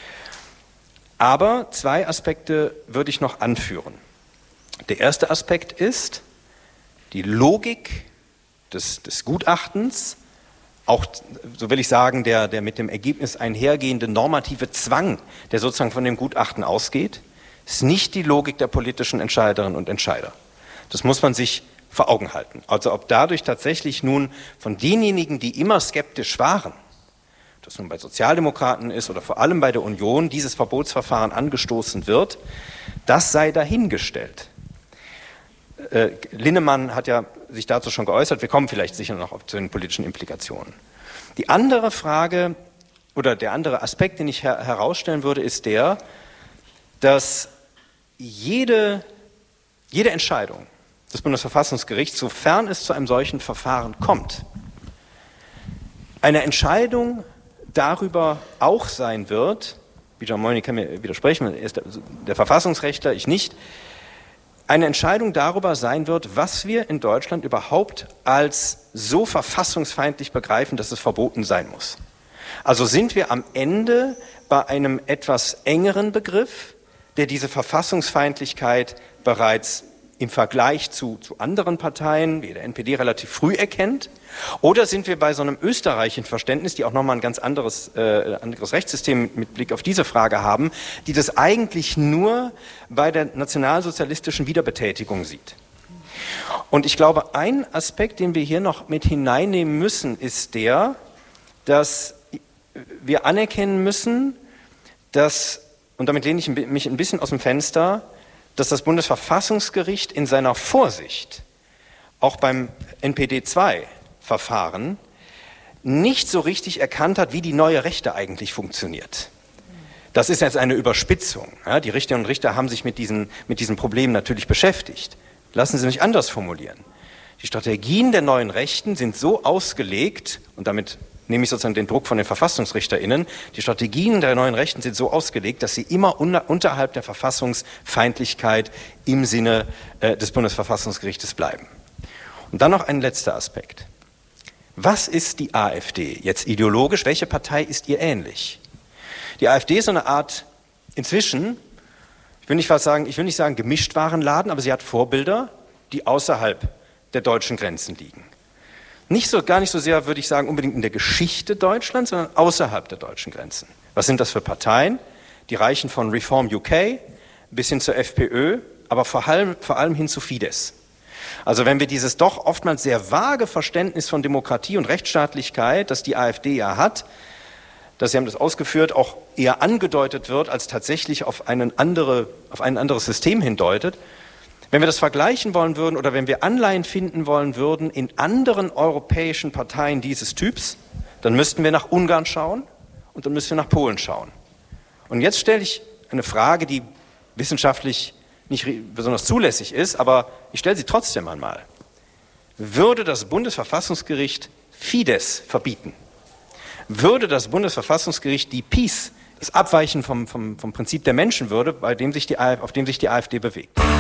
Aber zwei Aspekte würde ich noch anführen. Der erste Aspekt ist die Logik des, des Gutachtens, auch, so will ich sagen, der, der mit dem Ergebnis einhergehende normative Zwang, der sozusagen von dem Gutachten ausgeht, ist nicht die Logik der politischen Entscheiderinnen und Entscheider. Das muss man sich vor Augen halten. Also ob dadurch tatsächlich nun von denjenigen, die immer skeptisch waren, das nun bei Sozialdemokraten ist oder vor allem bei der Union, dieses Verbotsverfahren angestoßen wird, das sei dahingestellt. Äh, Linnemann hat ja sich dazu schon geäußert, wir kommen vielleicht sicher noch auf zu den politischen Implikationen. Die andere Frage oder der andere Aspekt, den ich her- herausstellen würde, ist der, dass jede, jede Entscheidung des Bundesverfassungsgerichts, sofern es zu einem solchen Verfahren kommt, eine Entscheidung darüber auch sein wird, wie Gian Moini kann mir widersprechen, er ist der, der Verfassungsrechtler, ich nicht, eine Entscheidung darüber sein wird, was wir in Deutschland überhaupt als so verfassungsfeindlich begreifen, dass es verboten sein muss. Also sind wir am Ende bei einem etwas engeren Begriff, der diese Verfassungsfeindlichkeit bereits im Vergleich zu, zu anderen Parteien, wie der N P D, relativ früh erkennt? Oder sind wir bei so einem österreichischen Verständnis, die auch nochmal ein ganz anderes, äh, anderes Rechtssystem mit, mit Blick auf diese Frage haben, die das eigentlich nur bei der nationalsozialistischen Wiederbetätigung sieht? Und ich glaube, ein Aspekt, den wir hier noch mit hineinnehmen müssen, ist der, dass wir anerkennen müssen, dass, und damit lehne ich mich ein bisschen aus dem Fenster, dass das Bundesverfassungsgericht in seiner Vorsicht auch beim N P D zwei Verfahren nicht so richtig erkannt hat, wie die neue Rechte eigentlich funktioniert. Das ist jetzt eine Überspitzung. Ja, die Richterinnen und Richter haben sich mit diesen, mit diesen Problemen natürlich beschäftigt. Lassen Sie mich anders formulieren. Die Strategien der neuen Rechten sind so ausgelegt, und damit nehme ich sozusagen den Druck von den VerfassungsrichterInnen, die Strategien der neuen Rechten sind so ausgelegt, dass sie immer unter, unterhalb der Verfassungsfeindlichkeit im Sinne äh, des Bundesverfassungsgerichtes bleiben. Und dann noch ein letzter Aspekt. Was ist die AfD jetzt ideologisch? Welche Partei ist ihr ähnlich? Die AfD ist so eine Art, inzwischen, ich will nicht was sagen, ich will nicht sagen Gemischtwarenladen, aber sie hat Vorbilder, die außerhalb der deutschen Grenzen liegen. Nicht so, gar nicht so sehr, würde ich sagen, unbedingt in der Geschichte Deutschlands, sondern außerhalb der deutschen Grenzen. Was sind das für Parteien? Die reichen von Reform U K bis hin zur FPÖ, aber vor allem, vor allem hin zu Fidesz. Also wenn wir dieses doch oftmals sehr vage Verständnis von Demokratie und Rechtsstaatlichkeit, das die AfD ja hat, dass, Sie haben das ausgeführt, auch eher angedeutet wird, als tatsächlich auf, einen andere, auf ein anderes System hindeutet, wenn wir das vergleichen wollen würden oder wenn wir Anleihen finden wollen würden in anderen europäischen Parteien dieses Typs, dann müssten wir nach Ungarn schauen und dann müssen wir nach Polen schauen. Und jetzt stelle ich eine Frage, die wissenschaftlich nicht besonders zulässig ist, aber ich stelle sie trotzdem einmal. Würde das Bundesverfassungsgericht Fidesz verbieten? Würde das Bundesverfassungsgericht die Peace, das Abweichen vom, vom, vom Prinzip der Menschenwürde, bei dem sich die, auf dem sich die AfD bewegt?